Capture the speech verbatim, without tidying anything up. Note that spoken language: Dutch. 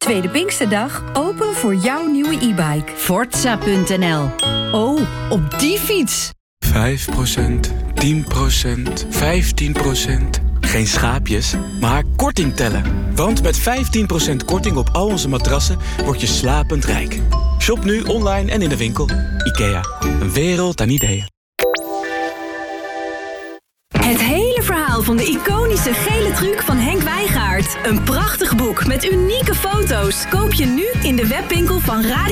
Tweede Pinksterdag open voor jouw nieuwe e-bike. Forza punt n l. Oh, op die fiets. vijf procent, tien procent, vijftien procent. Geen schaapjes, maar korting tellen. Want met vijftien procent korting op al onze matrassen word je slapend rijk. Shop nu online en in de winkel. IKEA, een wereld aan ideeën. Het hele verhaal van de iconische gele truc van Henk Wijngaard. Een prachtig boek met unieke foto's. Koop je nu in de webwinkel van Radio